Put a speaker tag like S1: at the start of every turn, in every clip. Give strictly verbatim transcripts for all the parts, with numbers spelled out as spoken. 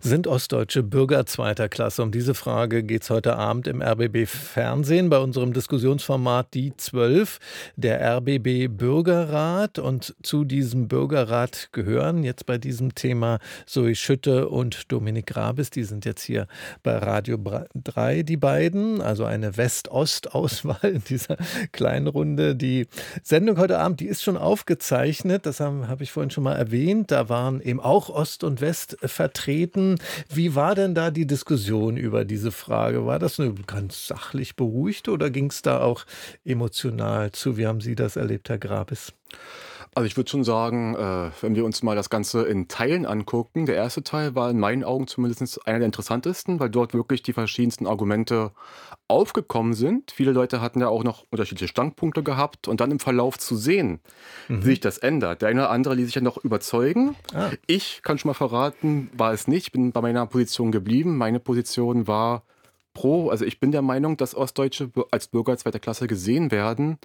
S1: Sind Ostdeutsche Bürger zweiter Klasse? Um diese Frage geht es heute Abend im R B B Fernsehen bei unserem Diskussionsformat Die zwölf, der R B B Bürgerrat. Und zu diesem Bürgerrat gehören jetzt bei diesem Thema Zoe Schütte und Dominik Grabis. Die sind jetzt hier bei Radio drei, die beiden. Also eine West-Ost-Auswahl in dieser kleinen Runde. Die Sendung heute Abend, die ist schon aufgezeichnet. Das habe hab ich vorhin schon mal erwähnt. Da waren eben auch Ost und West vertreten. Wie war denn da die Diskussion über diese Frage? War das eine ganz sachlich beruhigte oder ging es da auch emotional zu? Wie haben Sie das erlebt, Herr Grabis?
S2: Also ich würde schon sagen, äh, wenn wir uns mal das Ganze in Teilen angucken, der erste Teil war in meinen Augen zumindest einer der interessantesten, weil dort wirklich die verschiedensten Argumente aufgekommen sind. Viele Leute hatten ja auch noch unterschiedliche Standpunkte gehabt und dann im Verlauf zu sehen,
S1: Mhm.
S2: wie sich das ändert. Der eine oder andere ließ sich ja noch überzeugen.
S1: Ah.
S2: Ich kann schon mal verraten, war es nicht. Ich bin bei meiner Position geblieben. Meine Position war pro. Also ich bin der Meinung, dass Ostdeutsche als Bürger zweiter Klasse gesehen werden.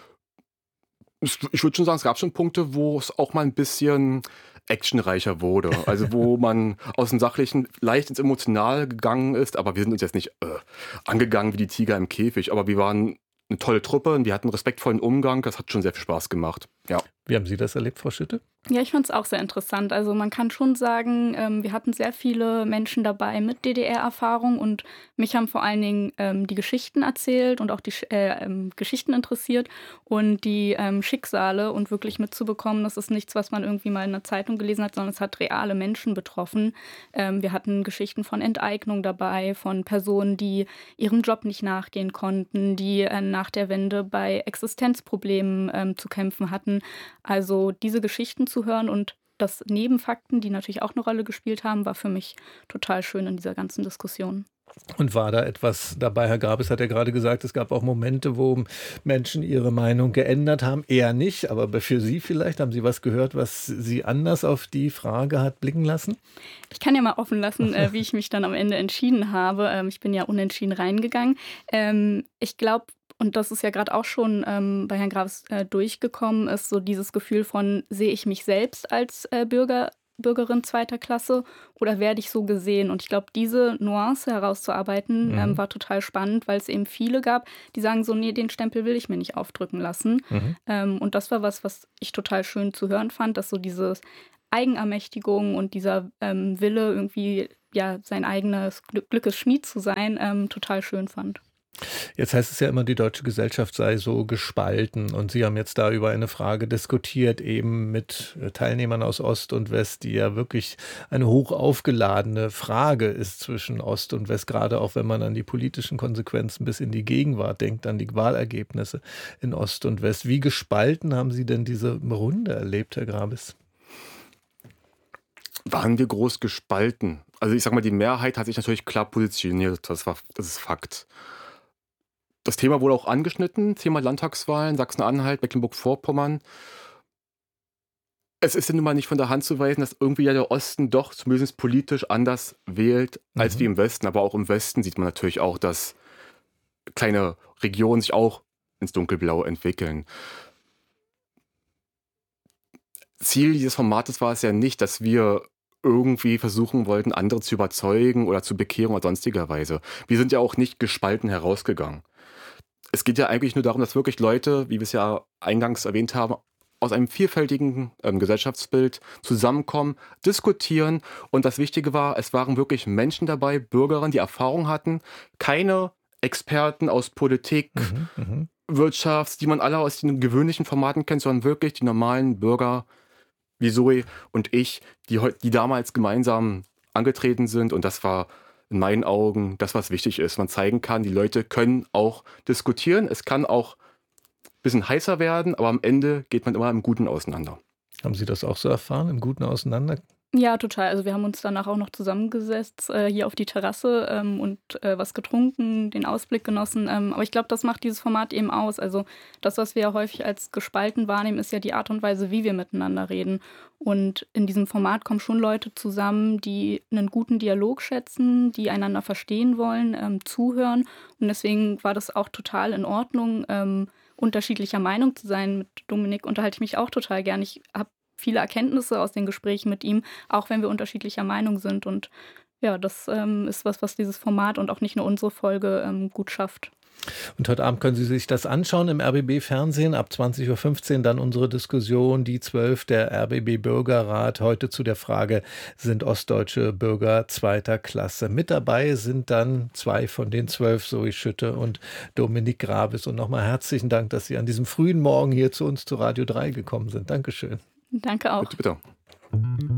S2: Ich würde schon sagen, es gab schon Punkte, wo es auch mal ein bisschen actionreicher wurde. Also wo man aus dem Sachlichen leicht ins Emotionale gegangen ist, aber wir sind uns jetzt nicht äh, angegangen wie die Tiger im Käfig. Aber wir waren eine tolle Truppe und wir hatten einen respektvollen Umgang. Das hat schon sehr viel Spaß gemacht. Ja.
S1: Wie haben Sie das erlebt, Frau Schütte?
S3: Ja, ich fand es auch sehr interessant. Also man kann schon sagen, ähm, wir hatten sehr viele Menschen dabei mit D D R-Erfahrung und mich haben vor allen Dingen ähm, die Geschichten erzählt und auch die äh, ähm, Geschichten interessiert und die ähm, Schicksale und wirklich mitzubekommen, das ist nichts, was man irgendwie mal in einer Zeitung gelesen hat, sondern es hat reale Menschen betroffen. Ähm, wir hatten Geschichten von Enteignung dabei, von Personen, die ihrem Job nicht nachgehen konnten, die äh, nach der Wende bei Existenzproblemen ähm, zu kämpfen hatten. Also diese Geschichten zu hören und das Nebenfakten, die natürlich auch eine Rolle gespielt haben, war für mich total schön in dieser ganzen Diskussion.
S1: Und war da etwas dabei? Herr Grabis hat ja gerade gesagt, es gab auch Momente, wo Menschen ihre Meinung geändert haben. Eher nicht, aber für Sie vielleicht. Haben Sie was gehört, was Sie anders auf die Frage hat blicken lassen?
S3: Ich kann ja mal offen lassen, äh, wie ich mich dann am Ende entschieden habe. Ähm, ich bin ja unentschieden reingegangen. Ähm, ich glaube, und das ist ja gerade auch schon ähm, bei Herrn Grabs äh, durchgekommen, ist so dieses Gefühl von, sehe ich mich selbst als äh, Bürger, Bürgerin zweiter Klasse oder werde ich so gesehen? Und ich glaube, diese Nuance herauszuarbeiten,
S1: Mhm.
S3: ähm, war total spannend, weil es eben viele gab, die sagen so, nee, den Stempel will ich mir nicht aufdrücken lassen.
S1: Mhm.
S3: Ähm, und das war was, was ich total schön zu hören fand, dass so diese Eigenermächtigung und dieser ähm, Wille, irgendwie ja sein eigenes Glück- Glückes Schmied zu sein, ähm, total schön fand.
S1: Jetzt heißt es ja immer, die deutsche Gesellschaft sei so gespalten. Und Sie haben jetzt da über eine Frage diskutiert, eben mit Teilnehmern aus Ost und West, die ja wirklich eine hoch aufgeladene Frage ist zwischen Ost und West, gerade auch wenn man an die politischen Konsequenzen bis in die Gegenwart denkt, an die Wahlergebnisse in Ost und West. Wie gespalten haben Sie denn diese Runde erlebt, Herr Grabis?
S2: Waren wir groß gespalten? Also ich sag mal, die Mehrheit hat sich natürlich klar positioniert. Das war, das ist Fakt. Das Thema wurde auch angeschnitten, Thema Landtagswahlen, Sachsen-Anhalt, Mecklenburg-Vorpommern. Es ist ja nun mal nicht von der Hand zu weisen, dass irgendwie ja der Osten doch zumindest politisch anders wählt als
S1: Mhm.
S2: wie im Westen. Aber auch im Westen sieht man natürlich auch, dass kleine Regionen sich auch ins Dunkelblau entwickeln. Ziel dieses Formates war es ja nicht, dass wir irgendwie versuchen wollten, andere zu überzeugen oder zu bekehren oder sonstiger Weise. Wir sind ja auch nicht gespalten herausgegangen. Es geht ja eigentlich nur darum, dass wirklich Leute, wie wir es ja eingangs erwähnt haben, aus einem vielfältigen ähm, Gesellschaftsbild zusammenkommen, diskutieren. Und das Wichtige war, es waren wirklich Menschen dabei, Bürgerinnen, die Erfahrung hatten, keine Experten aus Politik,
S1: Mhm. Mhm.
S2: Wirtschaft, die man alle aus den gewöhnlichen Formaten kennt, sondern wirklich die normalen Bürger wie Zoe und ich, die, heut- die damals gemeinsam angetreten sind. Und das war in meinen Augen das, was wichtig ist. Man zeigen kann, die Leute können auch diskutieren. Es kann auch ein bisschen heißer werden, aber am Ende geht man immer im Guten auseinander.
S1: Haben Sie das auch so erfahren, im Guten auseinander?
S3: Ja, total. Also wir haben uns danach auch noch zusammengesetzt äh, hier auf die Terrasse ähm, und äh, was getrunken, den Ausblick genossen. Ähm, aber ich glaube, das macht dieses Format eben aus. Also das, was wir ja häufig als gespalten wahrnehmen, ist ja die Art und Weise, wie wir miteinander reden. Und in diesem Format kommen schon Leute zusammen, die einen guten Dialog schätzen, die einander verstehen wollen, ähm, zuhören. Und deswegen war das auch total in Ordnung, ähm, unterschiedlicher Meinung zu sein. Mit Dominik unterhalte ich mich auch total gern. Ich habe viele Erkenntnisse aus den Gesprächen mit ihm, auch wenn wir unterschiedlicher Meinung sind. Und Ja, das ähm, ist was, was dieses Format und auch nicht nur unsere Folge ähm, gut schafft.
S1: Und heute Abend können Sie sich das anschauen im R B B-Fernsehen. Ab zwanzig Uhr fünfzehn dann unsere Diskussion, die zwölf, der R B B-Bürgerrat. Heute zu der Frage, sind ostdeutsche Bürger zweiter Klasse? Mit dabei sind dann zwei von den zwölf, Zoe Schütte und Dominik Grabes. Und nochmal herzlichen Dank, dass Sie an diesem frühen Morgen hier zu uns zu Radio drei gekommen sind. Dankeschön.
S3: Danke auch.
S2: Bitte, bitte.